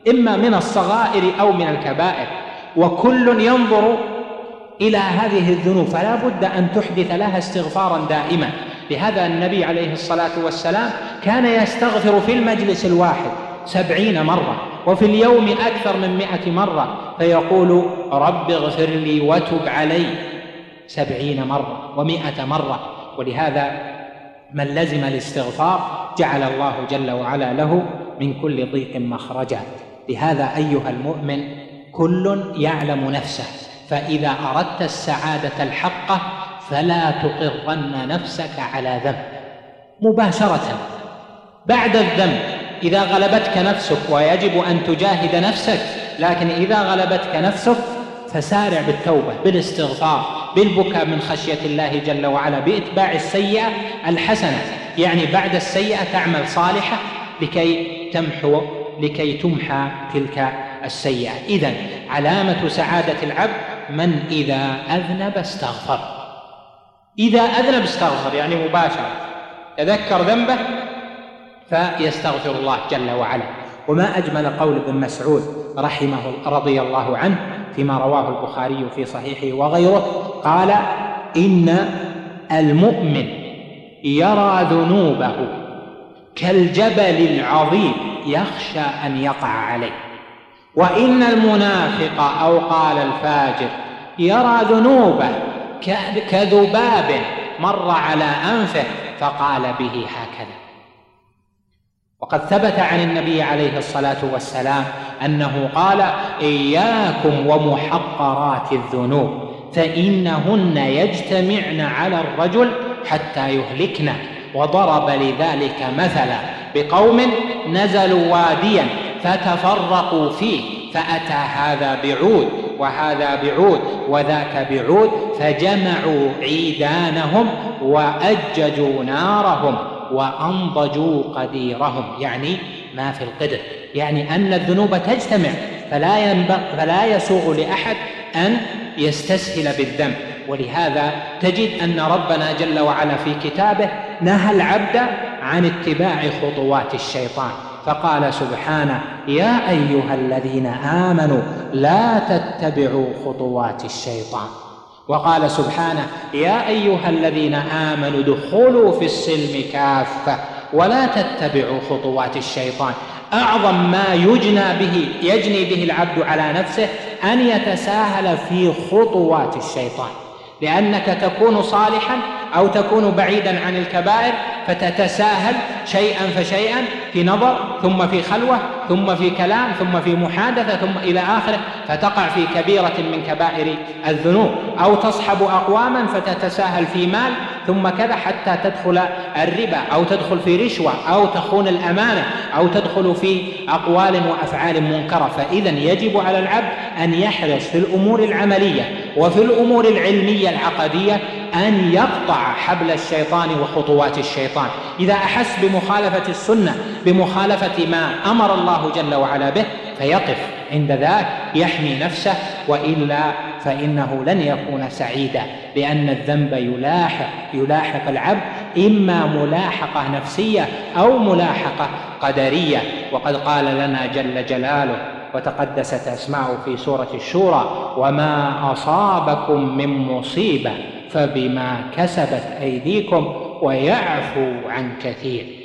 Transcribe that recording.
إما من الصغائر أو من الكبائر، وكل ينظر إلى هذه الذنوب، فلا بد أن تحدث لها استغفارا دائما. لهذا النبي عليه الصلاة والسلام كان يستغفر في المجلس الواحد 70 مرة، وفي اليوم أكثر من 100 مرة، فيقول رب اغفر لي وتب علي 70 مرة و100 مرة. ولهذا من لزم الاستغفار جعل الله جل وعلا له من كل ضيق مخرجا. لهذا أيها المؤمن كل يعلم نفسه، فإذا أردت السعادة الحقة فلا تقرن نفسك على ذنب مباشرة بعد الذنب. إذا غلبتك نفسك ويجب أن تجاهد نفسك، لكن إذا غلبتك نفسك فسارع بالتوبة، بالاستغفار، بالبكاء من خشية الله جل وعلا، بإتباع السيئة الحسنة، يعني بعد السيئة تعمل صالحة لكي تمحى تلك السيئة. إذن علامة سعادة العبد من إذا أذنب استغفر. إذا أذنب استغفر يعني مباشرة تذكر ذنبه فيستغفر الله جل وعلا. وما أجمل قول ابن مسعود رضي الله عنه فيما رواه البخاري في صحيحه وغيره، قال إن المؤمن يرى ذنوبه كالجبل العظيم يخشى أن يقع عليه، وإن المنافق أو قال الفاجر يرى ذنوبه كذباب مر على أنفه فقال به هكذا. وقد ثبت عن النبي عليه الصلاة والسلام أنه قال إياكم ومحقرات الذنوب فإنهن يجتمعن على الرجل حتى يهلكن. وضرب لذلك مثلا بقوم نزلوا واديا فتفرقوا فيه، فأتى هذا بعود وهذا بعود وذاك بعود، فجمعوا عيدانهم وأججوا نارهم وأنضجوا قديرهم، يعني ما في القدر، يعني أن الذنوب تجتمع، فلا يسوغ لأحد أن يستسهل بالذنب. ولهذا تجد أن ربنا جل وعلا في كتابه نهى العبد عن اتباع خطوات الشيطان، فقال سبحانه يا أيها الذين آمنوا لا تتبعوا خطوات الشيطان. وقال سبحانه يا أيها الذين آمنوا ادخلوا في السلم كافة ولا تتبعوا خطوات الشيطان. أعظم ما يجني به العبد على نفسه أن يتساهل في خطوات الشيطان، لأنك تكون صالحا أو تكون بعيدا عن الكبائر فتتساهل شيئا فشيئا، في نظر ثم في خلوة ثم في كلام ثم في محادثة ثم إلى آخره، فتقع في كبيرة من كبائر الذنوب. أو تصحب أقواما فتتساهل في مال ثم كذا حتى تدخل الربا أو تدخل في رشوة أو تخون الأمانة أو تدخل في أقوال وأفعال منكرة. فإذا يجب على العبد أن يحرص في الأمور العملية وفي الأمور العلمية العقدية أن يقطع حبل الشيطان وخطوات الشيطان. إذا أحس بمخالفة السنة، بمخالفة ما أمر الله جل وعلا به، فيقف عند ذاك يحمي نفسه، وإلا فإنه لن يكون سعيدا، لأن الذنب يلاحق العبد إما ملاحقة نفسية أو ملاحقة قدرية. وقد قال لنا جل جلاله وتقدست أسماؤه في سورة الشورى وما أصابكم من مصيبة فبما كسبت أيديكم ويعفو عن كثير.